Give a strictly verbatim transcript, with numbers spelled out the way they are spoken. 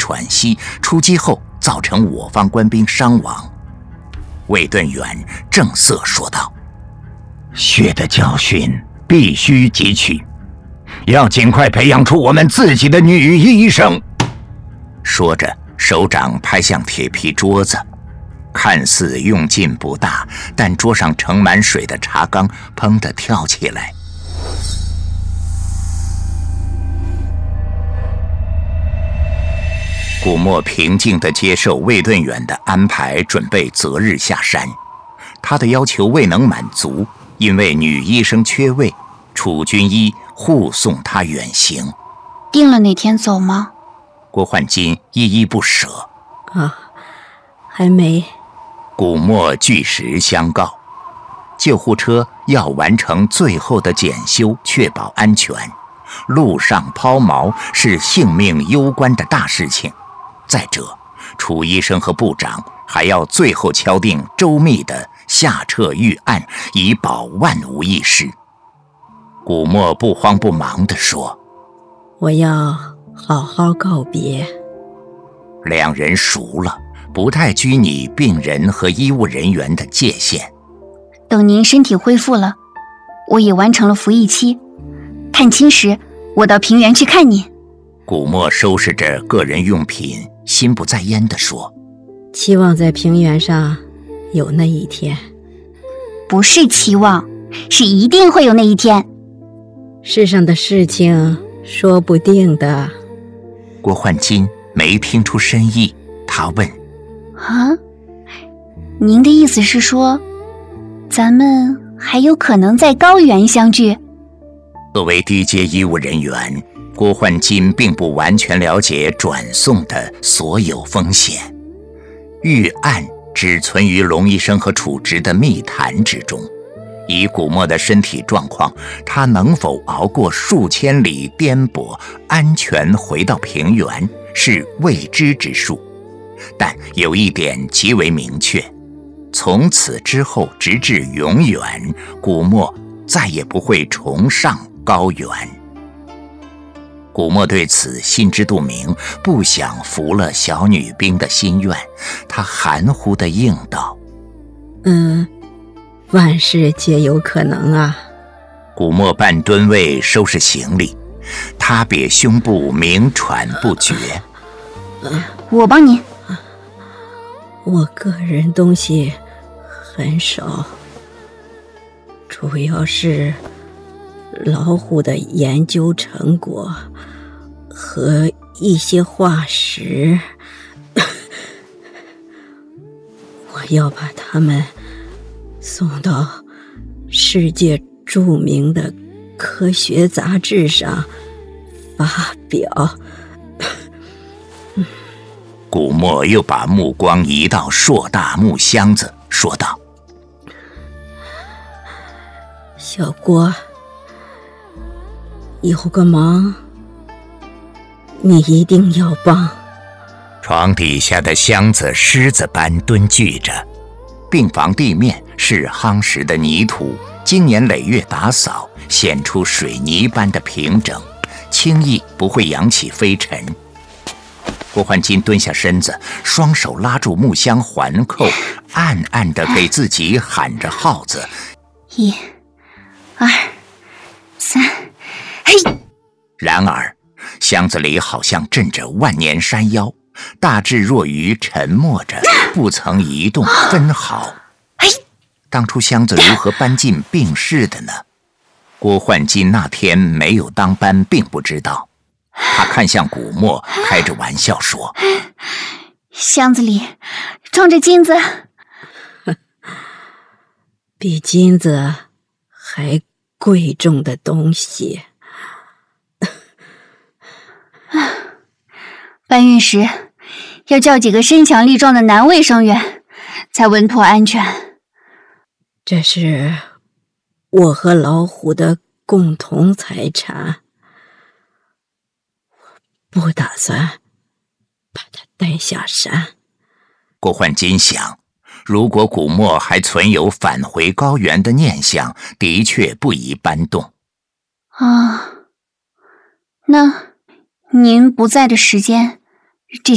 喘息，出击后造成我方官兵伤亡。魏盾远正色说道： 血的教训必须汲取，要尽快培养出我们自己的女医生。 说着，手掌拍向铁皮桌子，看似用劲不大，但桌上盛满水的茶缸砰地跳起来。古墨平静地接受魏盾远的安排，准备择日下山。他的要求未能满足，因为女医生缺位，楚军医护送他远行。 定了哪天走吗？ 郭焕金依依不舍。 啊，还没。 古墨据实相告，救护车要完成最后的检修，确保安全。路上抛锚是性命攸关的大事情。再者，楚医生和部长还要最后敲定周密的下撤预案，以保万无一失。古墨不慌不忙地说： 我要好好告别。 两人熟了，不太拘泥病人和医务人员的界限。 等您身体恢复了，我也完成了服役期，探亲时我到平原去看您。 古墨收拾着个人用品，心不在焉地说： 期望在平原上有那一天。 不是期望，是一定会有那一天。 世上的事情说不定的。 郭焕金没听出深意，他问： 啊，您的意思是说，咱们还有可能在高原相聚？ 作为低阶医务人员，郭焕金并不完全了解转送的所有风险。预案只存于龙医生和楚直的密谈之中。以古墨的身体状况，他能否熬过数千里颠簸，安全回到平原，是未知之数。但有一点极为明确，从此之后直至永远，古墨再也不会重上高原。古墨对此心知肚明，不想服了小女兵的心愿，他含糊地应道： 嗯，万事皆有可能啊。 古墨半蹲位收拾行李，他瘪胸部鸣喘不绝。 我帮您。 我个人东西很少，主要是老虎的研究成果和一些化石，我要把它们送到世界著名的科学杂志上发表。 古墨又把目光移到硕大木箱子，说道： 小郭，有个忙你一定要帮。 床底下的箱子狮子般蹲踞着，病房地面是夯实的泥土，经年累月打扫，显出水泥般的平整，轻易不会扬起飞尘。郭焕金蹲下身子，双手拉住木箱环扣，暗暗地给自己喊着号子： 一、二、三，嘿！ 然而箱子里好像镇着万年山妖，大智若愚，沉默着，不曾移动分毫。当初箱子如何搬进病室的呢？郭焕金那天没有当班，并不知道。他看向古墨，开着玩笑说： 箱子里装着金子。 比金子还贵重的东西。 搬运时要叫几个身强力壮的男卫生员，才稳妥安全。 这是我和老虎的共同财产，我不打算把它带下山。 郭焕金想，如果古墨还存有返回高原的念想，的确不宜搬动。 啊，那您不在的时间，这